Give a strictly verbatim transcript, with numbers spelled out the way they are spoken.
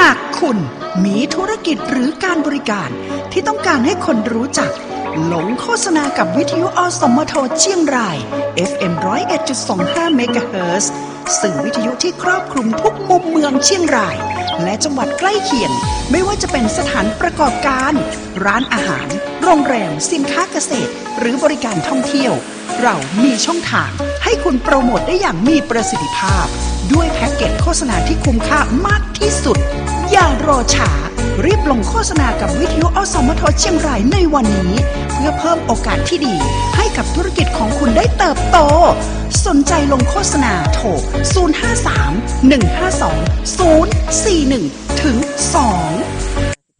ากคุณมีธุรกิจหรือการบริการที่ต้องการให้คนรู้จักหลงโฆษณากับวิทยุอสมทเชียงราย เอฟ เอ็ม หนึ่งศูนย์เอ็ดจุดสองห้า เมกะเฮิรตซ์สื่อวิทยุที่ครอบคลุมทุกมุมเมืองเชียงรายและจังหวัดใกล้เคียงไม่ว่าจะเป็นสถานประกอบการร้านอาหารโรงแรมสินค้าเกษตรหรือบริการท่องเที่ยวเรามีช่องทางให้คุณโปรโมทได้อย่างมีประสิทธิภาพด้วยแพ็กเกจโฆษณาที่คุ้มค่ามากที่สุดอย่ารอช้ารีบลงโฆษณากับวิทยุอสมทเชียงรายในวันนี้เพื่อเพิ่มโอกาสที่ดีให้กับธุรกิจของคุณได้เติบโตสนใจลงโฆษณาโทรศูนย์ ห้า สาม หนึ่ง ห้า สอง ศูนย์ สี่ หนึ่ง ถึง สอง